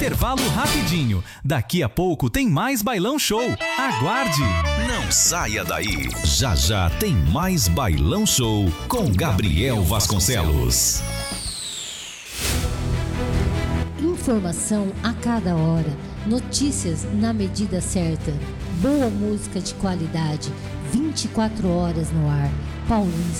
intervalo rapidinho. Daqui a pouco tem mais Bailão Show. Aguarde! Não saia daí. Já já tem mais Bailão Show com Gabriel Vasconcelos. Informação a cada hora. Notícias na medida certa. Boa música de qualidade. 24 horas no ar. Paulista.